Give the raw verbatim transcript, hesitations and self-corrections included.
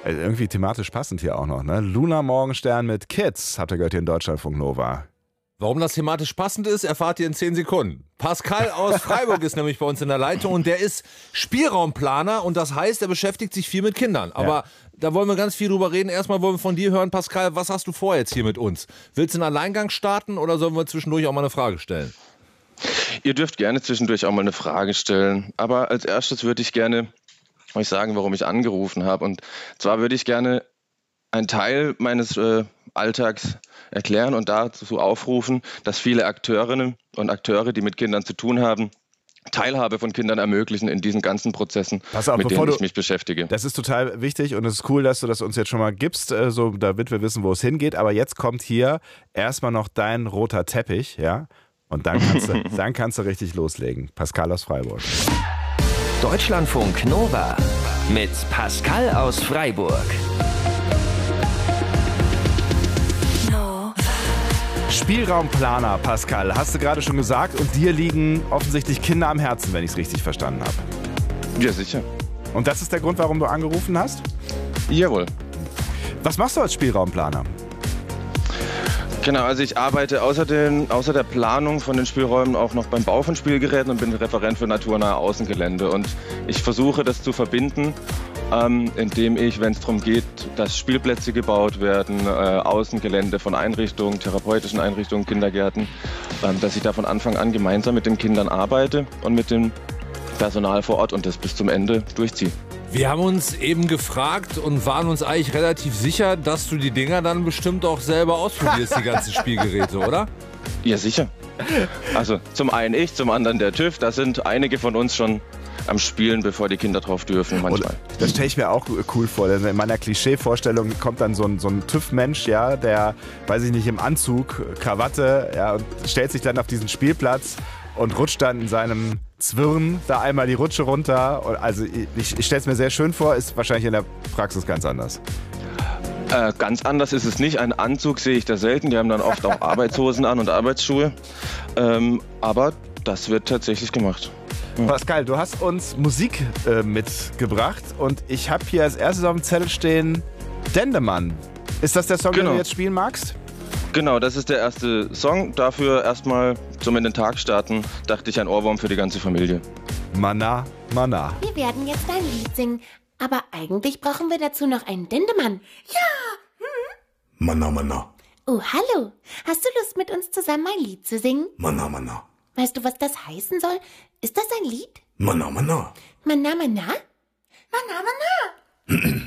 Also irgendwie thematisch passend hier auch noch, ne? Luna Morgenstern mit Kids, habt ihr gehört hier in Deutschlandfunk Nova. Warum das thematisch passend ist, erfahrt ihr in zehn Sekunden. Pascal aus Freiburg ist nämlich bei uns in der Leitung und der ist Spielraumplaner und das heißt, er beschäftigt sich viel mit Kindern. Aber ja. da wollen wir ganz viel drüber reden. Erstmal wollen wir von dir hören, Pascal, was hast du vor jetzt hier mit uns? Willst du einen Alleingang starten oder sollen wir zwischendurch auch mal eine Frage stellen? Ihr dürft gerne zwischendurch auch mal eine Frage stellen. Aber als erstes würde ich gerne euch sagen, warum ich angerufen habe. Und zwar würde ich gerne einen Teil meines äh, Alltags erklären und dazu aufrufen, dass viele Akteurinnen und Akteure, die mit Kindern zu tun haben, Teilhabe von Kindern ermöglichen in diesen ganzen Prozessen, Pass auf, mit bevor denen ich du, mich beschäftige. Das ist total wichtig und es ist cool, dass du das uns jetzt schon mal gibst, äh, so, damit wir wissen, wo es hingeht. Aber jetzt kommt hier erstmal noch dein roter Teppich, ja? Und dann kannst du, dann kannst du richtig loslegen. Pascal aus Freiburg. Deutschlandfunk Nova mit Pascal aus Freiburg. Spielraumplaner, Pascal, hast du gerade schon gesagt. Und dir liegen offensichtlich Kinder am Herzen, wenn ich es richtig verstanden habe. Ja, sicher. Und das ist der Grund, warum du angerufen hast? Jawohl. Was machst du als Spielraumplaner? Genau, also ich arbeite außer, den, außer der Planung von den Spielräumen auch noch beim Bau von Spielgeräten und bin Referent für naturnahe Außengelände. Und ich versuche das zu verbinden, ähm, indem ich, wenn es darum geht, dass Spielplätze gebaut werden, äh, Außengelände von Einrichtungen, therapeutischen Einrichtungen, Kindergärten, ähm, dass ich da von Anfang an gemeinsam mit den Kindern arbeite und mit dem Personal vor Ort und das bis zum Ende durchziehe. Wir haben uns eben gefragt und waren uns eigentlich relativ sicher, dass du die Dinger dann bestimmt auch selber ausprobierst, die ganzen Spielgeräte, oder? Ja, sicher. Also zum einen ich, zum anderen der TÜV. Da sind einige von uns schon am Spielen, bevor die Kinder drauf dürfen manchmal. Und das stelle ich mir auch cool vor. Denn in meiner Klischeevorstellung kommt dann so ein, so ein TÜV-Mensch, ja, der, weiß ich nicht, im Anzug, Krawatte, ja, und stellt sich dann auf diesen Spielplatz und rutscht dann in seinem Zwirn da einmal die Rutsche runter. Also ich, ich stelle es mir sehr schön vor, ist wahrscheinlich in der Praxis ganz anders. Äh, ganz anders ist es nicht. Einen Anzug sehe ich da selten. Die haben dann oft auch Arbeitshosen an und Arbeitsschuhe. Ähm, aber das wird tatsächlich gemacht. Ja. Pascal, du hast uns Musik äh, mitgebracht und ich habe hier als erstes auf dem Zettel stehen Dendemann. Ist das der Song, genau. den du jetzt spielen magst? Genau, das ist der erste Song. Dafür erstmal zum in den Tag starten, dachte ich, ein Ohrwurm für die ganze Familie. Mana, Mana. Wir werden jetzt ein Lied singen, aber eigentlich brauchen wir dazu noch einen Dendemann. Ja! Hm? Mana, Mana. Oh, hallo. Hast du Lust, mit uns zusammen ein Lied zu singen? Mana, Mana. Weißt du, was das heißen soll? Ist das ein Lied? Mana, Mana. Mana, Mana? Mana, Mana.